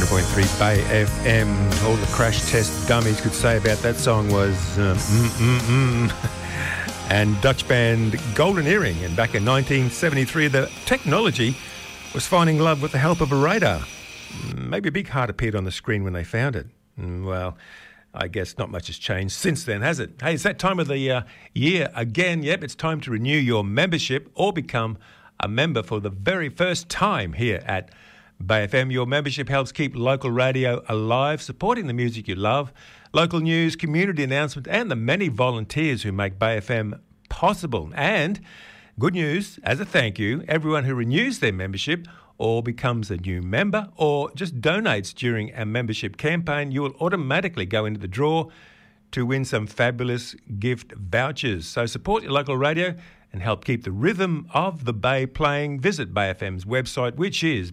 101.3 Bay FM. All the crash test dummies could say about that song was And Dutch band Golden Earring. And back in 1973, the technology was finding love with the help of a radar. Maybe a big heart appeared on the screen when they found it. Well, I guess not much has changed since then, has it? Hey, it's that time of the year again. Yep, it's time to renew your membership or become a member for the very first time here at Bay FM. Your membership helps keep local radio alive, supporting the music you love, local news, community announcement, and the many volunteers who make Bay FM possible. And good news, as a thank you, everyone who renews their membership or becomes a new member or just donates during our membership campaign, you will automatically go into the draw to win some fabulous gift vouchers. So support your local radio and help keep the rhythm of the Bay playing. Visit Bay FM's website, which is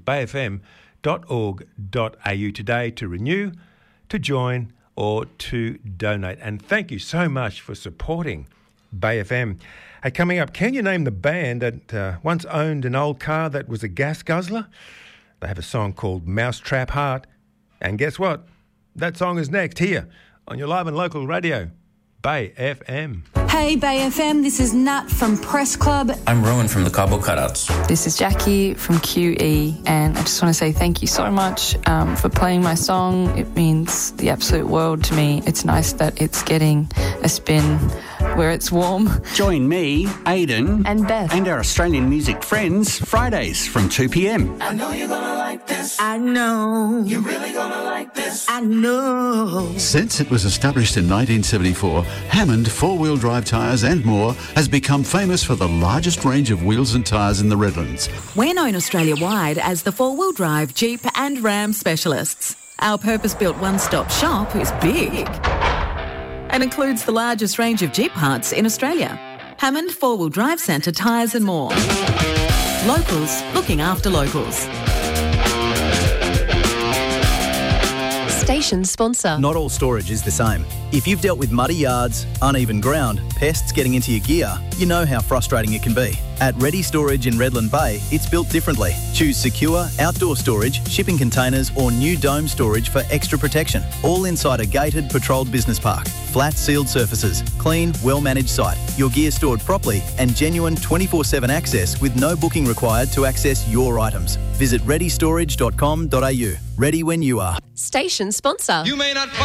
bayfm.org.au today to renew, to join or to donate. And thank you so much for supporting Bay FM. Hey, coming up, can you name the band that once owned an old car that was a gas guzzler? They have a song called Mousetrap Heart. And guess what? That song is next here on your live and local radio, Bay FM. Hey Bay FM, this is Nat from Press Club. I'm Rowan from the Cardboard Cutouts. This is Jackie from QE, and I just want to say thank you so much for playing my song. It means the absolute world to me. It's nice that it's getting a spin where it's warm. Join me, Aidan, and Beth, and our Australian music friends Fridays from 2 p.m. I know you're gonna like this. I know. You're really gonna like this. I know. Since it was established in 1974, Hammond four-wheel drive tyres and more has become famous for the largest range of wheels and tyres in the Redlands. We're known Australia-wide as the four-wheel drive, Jeep and Ram specialists. Our purpose-built one-stop shop is big and includes the largest range of Jeep parts in Australia. Hammond Four-Wheel Drive Centre tyres and more. Locals looking after locals. Station sponsor. Not all storage is the same. If you've dealt with muddy yards, uneven ground, pests getting into your gear, you know how frustrating it can be. At Ready Storage in Redland Bay, it's built differently. Choose secure outdoor storage, shipping containers or new dome storage for extra protection. All inside a gated, patrolled business park. Flat sealed surfaces, clean, well-managed site, your gear stored properly and genuine 24/7 access with no booking required to access your items. Visit readystorage.com.au. Ready when you are. Station sponsor. You may not